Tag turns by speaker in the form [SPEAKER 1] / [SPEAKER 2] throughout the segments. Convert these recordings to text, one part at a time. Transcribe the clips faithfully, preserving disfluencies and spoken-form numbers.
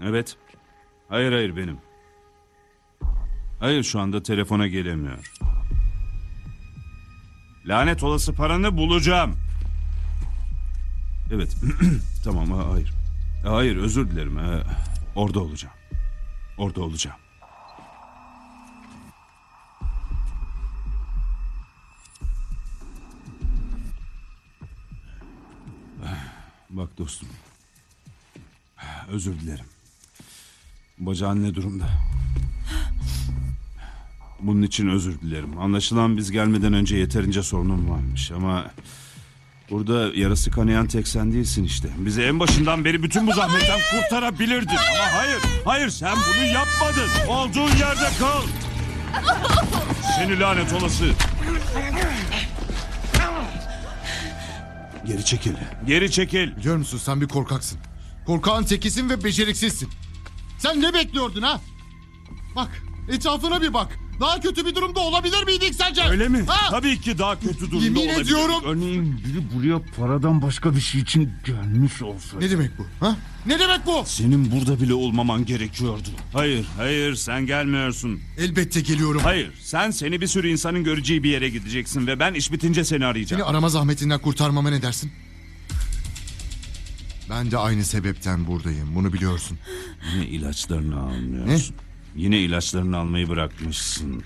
[SPEAKER 1] Evet. Hayır hayır benim. Hayır şu anda telefona gelemiyor. Lanet olası paranı bulacağım. Evet. Tamam ha, hayır. Hayır özür dilerim. Ee, orada olacağım. Orada olacağım. Bak dostum. Özür dilerim. Bacağın ne durumda? Bunun için özür dilerim. Anlaşılan biz gelmeden önce yeterince sorunum varmış ama... Burada yarası kanayan tek sen değilsin işte. Bizi en başından beri bütün bu zahmetten kurtarabilirdin. Hayır. Ama hayır, hayır sen hayır. bunu yapmadın. Olduğun yerde kal. Seni lanet olası. Geri çekil. Geri çekil.
[SPEAKER 2] Biliyor musun sen bir korkaksın. Korkağın tekisin ve beceriksizsin. Sen ne bekliyordun ha? Bak etrafına bir bak. Daha kötü bir durumda olabilir miydik sence?
[SPEAKER 1] Öyle mi?
[SPEAKER 2] Ha?
[SPEAKER 1] Tabii ki daha kötü durumda
[SPEAKER 2] Yemin
[SPEAKER 1] olabilir.
[SPEAKER 2] ediyorum.
[SPEAKER 1] Örneğin biri buraya paradan başka bir şey için gelmiş olsa.
[SPEAKER 2] Ne demek bu? Ha? Ne demek bu?
[SPEAKER 1] Senin burada bile olmaman gerekiyordu. Hayır, hayır sen gelmiyorsun.
[SPEAKER 2] Elbette geliyorum.
[SPEAKER 1] Hayır, sen seni bir sürü insanın göreceği bir yere gideceksin ve ben iş bitince seni arayacağım.
[SPEAKER 2] Seni arama zahmetinden kurtarmama ne dersin? Ben de aynı sebepten buradayım. Bunu biliyorsun.
[SPEAKER 1] Yine ilaçlarını almıyorsun. Ne? Yine ilaçlarını almayı bırakmışsın.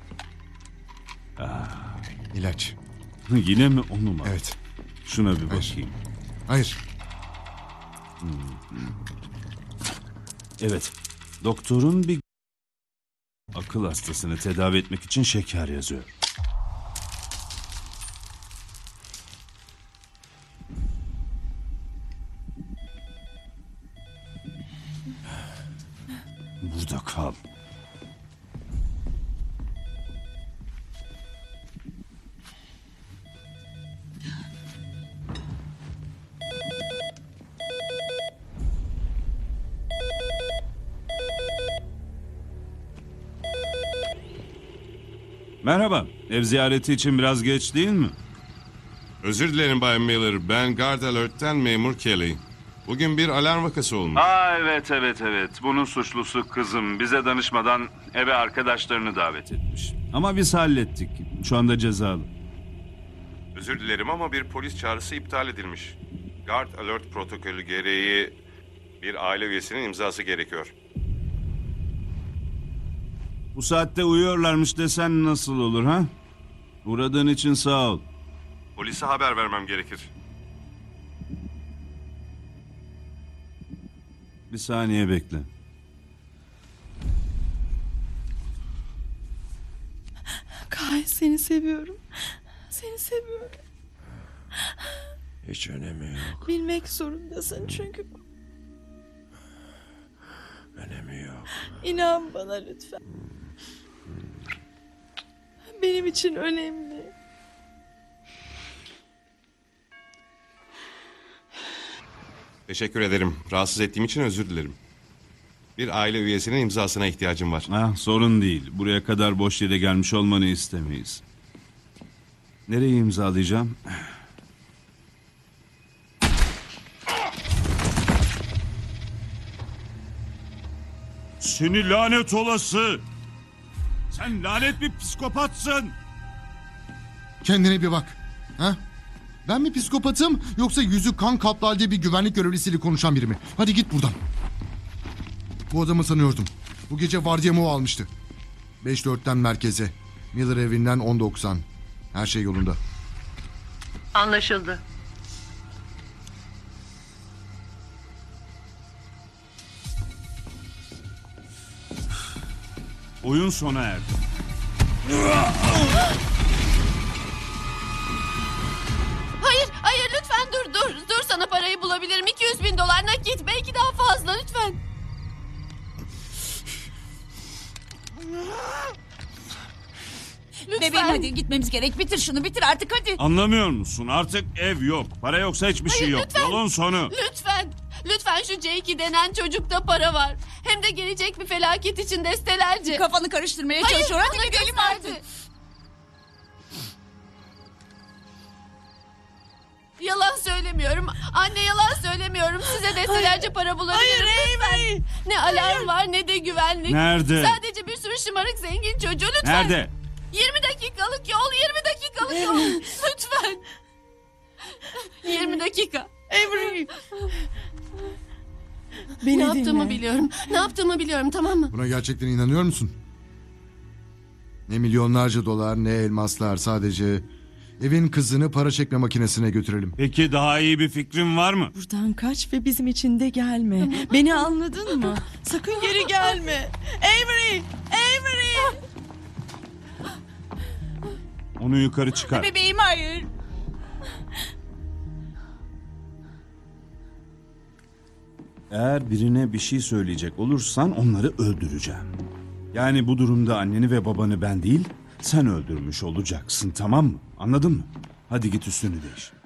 [SPEAKER 2] Ah. İlaç.
[SPEAKER 1] Yine mi onu mu?
[SPEAKER 2] Evet.
[SPEAKER 1] Şuna bir
[SPEAKER 2] Hayır.
[SPEAKER 1] bakayım.
[SPEAKER 2] Hayır.
[SPEAKER 1] Evet. Doktorun bir akıl hastasını tedavi etmek için şeker yazıyor. Burada kal. Merhaba. Ev ziyareti için biraz geç değil mi?
[SPEAKER 3] Özür dilerim Bay Miller. Ben Guard Alert'ten memur Kelly. Bugün bir alarm vakası olmuş.
[SPEAKER 1] Aa evet evet evet. Bunun suçlusu kızım. Bize danışmadan eve arkadaşlarını davet etmiş. Ama biz hallettik. Şu anda cezalı.
[SPEAKER 3] Özür dilerim ama bir polis çağrısı iptal edilmiş. Guard Alert protokolü gereği bir aile üyesinin imzası gerekiyor.
[SPEAKER 1] Bu saatte uyuyorlarmış desen nasıl olur ha? Uğradığın için sağ ol.
[SPEAKER 3] Polise haber vermem gerekir.
[SPEAKER 1] Bir saniye bekle.
[SPEAKER 4] Kay seni seviyorum. Seni seviyorum.
[SPEAKER 5] Hiç önemi yok.
[SPEAKER 4] Bilmek zorundasın çünkü.
[SPEAKER 5] Önemi yok.
[SPEAKER 4] İnan bana lütfen. Benim için önemli.
[SPEAKER 3] Teşekkür ederim. Rahatsız ettiğim için özür dilerim. Bir aile üyesinin imzasına ihtiyacım var.
[SPEAKER 1] Ah, sorun değil. Buraya kadar boş yere gelmiş olmanı istemeyiz. Nereye imzalayacağım? Seni lanet olası! Sen lanet bir psikopatsın!
[SPEAKER 2] Kendine bir bak. Ha? Ben mi psikopatım yoksa yüzü kan kaplı halde bir güvenlik görevlisiyle konuşan biri mi? Hadi git buradan. Bu adamı sanıyordum. Bu gece vardiyamı o almıştı. beş dörtten merkeze. Miller evinden on doksan. Her şey yolunda.
[SPEAKER 6] Anlaşıldı.
[SPEAKER 1] Oyun sona erdi.
[SPEAKER 7] Hayır, hayır lütfen dur, dur. Dur sana parayı bulabilirim. iki yüz bin dolar nakit, belki daha fazla lütfen. Lütfen.
[SPEAKER 8] Bebeğim hadi gitmemiz gerek. Bitir şunu bitir artık hadi.
[SPEAKER 1] Anlamıyor musun? Artık ev yok. Para yoksa hiçbir şey
[SPEAKER 7] Hayır,
[SPEAKER 1] yok.
[SPEAKER 7] lütfen.
[SPEAKER 1] Yolun sonu.
[SPEAKER 7] Lütfen. Lütfen şu Jake'i denen çocukta para var. Hem de gelecek bir felaket için destelerce.
[SPEAKER 8] Kafanı karıştırmaya
[SPEAKER 7] Hayır,
[SPEAKER 8] çalışıyor. Hadi
[SPEAKER 7] bana
[SPEAKER 8] gidelim
[SPEAKER 7] gösterdi.
[SPEAKER 8] artık.
[SPEAKER 7] Yalan söylemiyorum. Anne yalan söylemiyorum. Size destelerce para bulabilirim.
[SPEAKER 4] Hayır Avery.
[SPEAKER 7] Ne alarm var ne de güvenlik.
[SPEAKER 1] Nerede?
[SPEAKER 7] Sadece bir sürü şımarık zengin çocuğu lütfen.
[SPEAKER 1] Nerede?
[SPEAKER 7] yirmi dakikalık yol, yirmi dakikalık yol. Lütfen. yirmi dakika.
[SPEAKER 4] Avery.
[SPEAKER 7] Ne
[SPEAKER 4] Beni
[SPEAKER 7] yaptığımı
[SPEAKER 4] dinle.
[SPEAKER 7] biliyorum. Ne yaptığımı biliyorum, tamam mı?
[SPEAKER 2] Buna gerçekten inanıyor musun? Ne milyonlarca dolar ne elmaslar, sadece evin kızını para çekme makinesine götürelim.
[SPEAKER 1] Peki daha iyi bir fikrin var mı?
[SPEAKER 4] Buradan kaç ve bizim için de gelme. Beni anladın mı? Sakın geri gelme. Avery! Avery!
[SPEAKER 1] Onu yukarı çıkar.
[SPEAKER 8] Bebeğim hayır.
[SPEAKER 1] Eğer birine bir şey söyleyecek olursan onları öldüreceğim. Yani bu durumda anneni ve babanı ben değil, sen öldürmüş olacaksın, tamam mı? Anladın mı? Hadi git üstünü değiş.